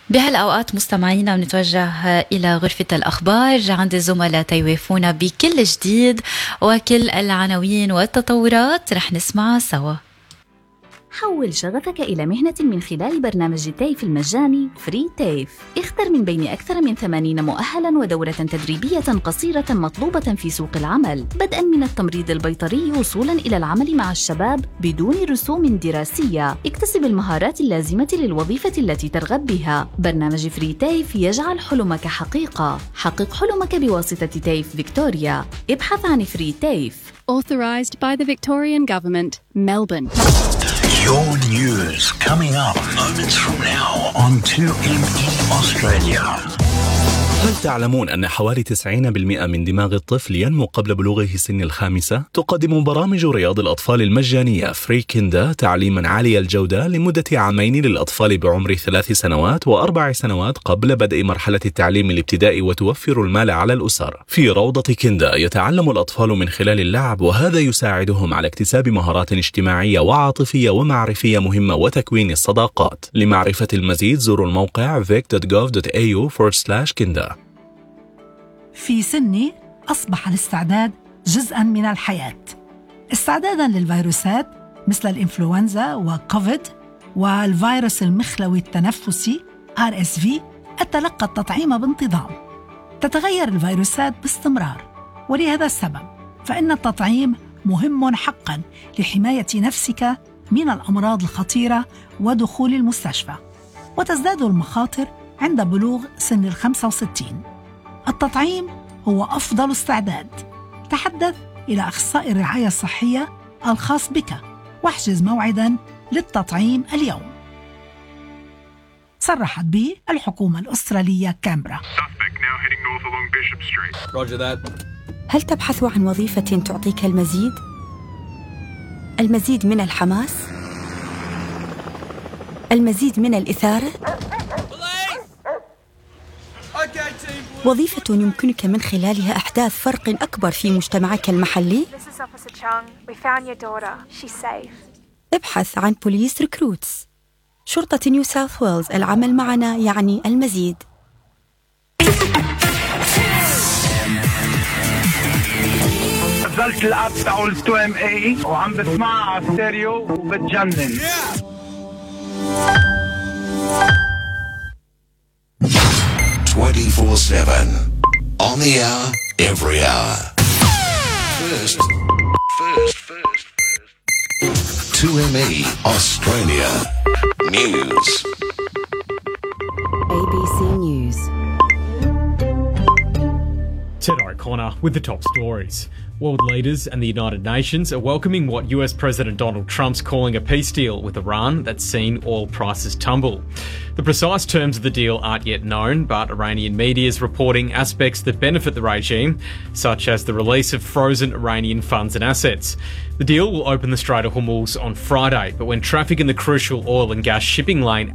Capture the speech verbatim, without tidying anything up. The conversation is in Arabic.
بهالأوقات مستمعينا بنتوجه إلى غرفة الأخبار عند الزملاء تيوافونا بكل جديد وكل العناوين والتطورات رح نسمعها سوا. حول شغفك إلى مهنة من خلال برنامج تيف المجاني فري تيف. اختر من بين أكثر من ثمانين مؤهلاً ودورة تدريبية قصيرة مطلوبة في سوق العمل، بدءاً من التمريض البيطري وصولاً إلى العمل مع الشباب بدون رسوم دراسية. اكتسب المهارات اللازمة للوظيفة التي ترغب بها. برنامج فري تيف يجعل حلمك حقيقة. حقق حلمك بواسطة تيف فيكتوريا. ابحث عن فري تيف. Authorised by the Victorian Government, Melbourne. Your news coming up moments from now on two M E Australia. هل تعلمون أن حوالي تسعين بالمئة من دماغ الطفل ينمو قبل بلوغه سن الخامسة؟ تقدم برامج رياض الأطفال المجانية فري كيندا تعليما عالي الجودة لمدة عامين للأطفال بعمر ثلاث سنوات وأربع سنوات قبل بدء مرحلة التعليم الابتدائي، وتوفر المال على الأسر. في روضة كيندا يتعلم الأطفال من خلال اللعب، وهذا يساعدهم على اكتساب مهارات اجتماعية وعاطفية ومعرفية مهمة وتكوين الصداقات. لمعرفة المزيد زوروا الموقع vic dot gov dot a u forward slash kinda. في سني أصبح الاستعداد جزءاً من الحياة، استعداداً للفيروسات مثل الإنفلونزا وكوفيد والفيروس المخلوي التنفسي آر إس في. أتلقى التطعيم بانتظام. تتغير الفيروسات باستمرار، ولهذا السبب فإن التطعيم مهم حقاً لحماية نفسك من الأمراض الخطيرة ودخول المستشفى. وتزداد المخاطر عند بلوغ سن الخمسة وستين. التطعيم هو أفضل استعداد. تحدث إلى أخصائي الرعاية الصحية الخاص بك واحجز موعداً للتطعيم اليوم. صرحت به الحكومة الأسترالية كامبرا. هل تبحث عن وظيفة تعطيك المزيد؟ المزيد من الحماس؟ المزيد من الإثارة؟ وظيفة يمكنك من خلالها إحداث فرق أكبر في مجتمعك المحلي؟ ابحث عن بوليس ريكروتس. شرطة نيو ساوث ويلز، العمل معنا يعني المزيد. نزلت الاب تاع تو ام اي وعم بسمعها على ستيريو وبتجنن. twenty-four seven on the hour, every hour. First, first, first, first. two M E Australia News. A B C News. Ted O'Connor with the top stories. World leaders and the United Nations are welcoming what U S President Donald Trump's calling a peace deal with Iran that's seen oil prices tumble. The precise terms of the deal aren't yet known, but Iranian media is reporting aspects that benefit the regime, such as the release of frozen Iranian funds and assets. The deal will open the Strait of Hormuz on Friday, but when traffic in the crucial oil and gas shipping lane